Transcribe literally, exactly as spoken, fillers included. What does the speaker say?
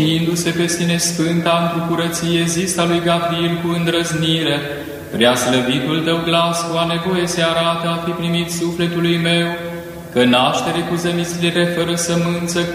Indu-se pe sine sfânta într-o curăție zisa lui Gabriel cu îndrăznire, prea slăvitul tău glas cu a nevoie se arată a fi primit sufletului meu, că naștere cu zămislire fără sămânță